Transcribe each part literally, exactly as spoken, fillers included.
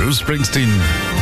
Bruce Springsteen.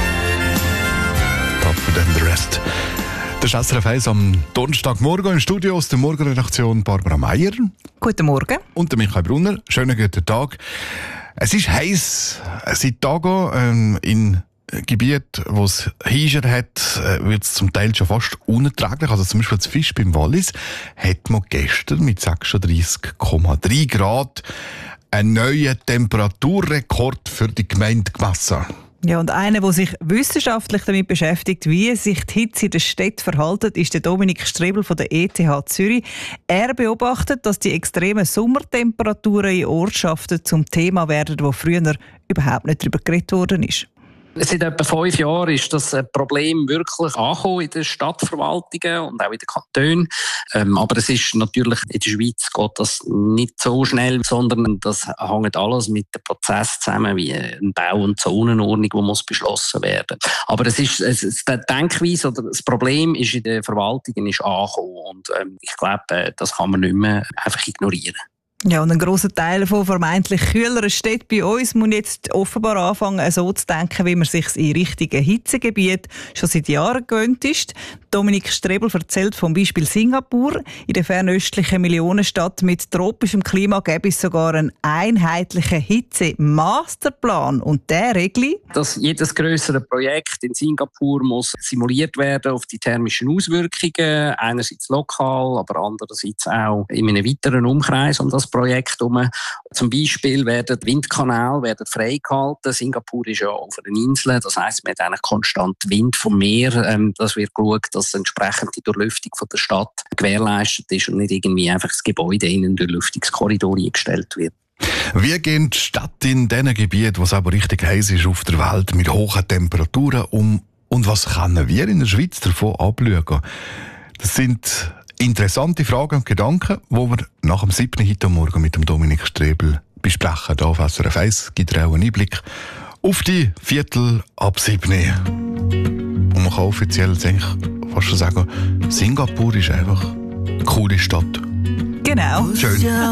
Tougher than the rest. Das ist S R F eins am Donnerstagmorgen im Studio aus der Morgenredaktion Barbara Meier. Guten Morgen. Und der Michael Brunner. Schönen guten Tag. Es ist heiß. Seit Tagen ähm, in Gebieten, wo es Hiescher hat, wird es zum Teil schon fast unerträglich. Also zum Beispiel das Fisch beim Wallis hat man gestern mit sechsunddreissig Komma drei Grad einen neuen Temperaturrekord für die Gemeinde gemessen. Ja, und einer, der sich wissenschaftlich damit beschäftigt, wie sich die Hitze in der Stadt verhält, ist der Dominik Strebel von der E T H Zürich. Er beobachtet, dass die extremen Sommertemperaturen in Ortschaften zum Thema werden, wo früher überhaupt nicht darüber geredet worden ist. Seit etwa fünf Jahren ist das Problem wirklich angekommen in den Stadtverwaltungen und auch in den Kantonen. Ähm, aber es ist natürlich, in der Schweiz geht das nicht so schnell, sondern das hängt alles mit dem Prozess zusammen, wie ein Bau- und Zonenordnung, die muss beschlossen werden. Aber es ist, es, es, die Denkweise oder das Problem ist in den Verwaltungen ist angekommen und ähm, ich glaube, das kann man nicht mehr einfach ignorieren. Ja, und ein grosser Teil von vermeintlich kühleren Städten bei uns muss jetzt offenbar anfangen, so zu denken, wie man sich in richtigen Hitzegebieten schon seit Jahren gewöhnt ist. Dominik Strebel erzählt vom Beispiel Singapur. In der fernöstlichen Millionenstadt mit tropischem Klima gäbe es sogar einen einheitlichen Hitze-Masterplan. Und der regelt, dass jedes grössere Projekt in Singapur muss simuliert werden auf die thermischen Auswirkungen, einerseits lokal, aber andererseits auch in einem weiteren Umkreis um das Projekt herum. Zum Beispiel werden Windkanäle werden freigehalten. Singapur ist ja auf einer Insel, das heisst, man hat eigentlich konstant Wind vom Meer. Ähm, das wird geschaut, dass entsprechend die Durchlüftung von der Stadt gewährleistet ist und nicht irgendwie einfach das Gebäude in einen Durchlüftungskorridor eingestellt wird. Wie geht die Stadt in diesen Gebieten, wo es aber richtig heiß ist auf der Welt, mit hohen Temperaturen um? Und was können wir in der Schweiz davon abschauen? Das sind interessante Fragen und Gedanken, die wir nach dem siebten heute Morgen mit dem Dominik Strebel besprechen. Hier auf S R F eins gibt er auch einen Einblick auf die Viertel ab sieben. Und man kann offiziell eigentlich fast schon sagen, Singapur ist einfach eine coole Stadt. genau. Schön.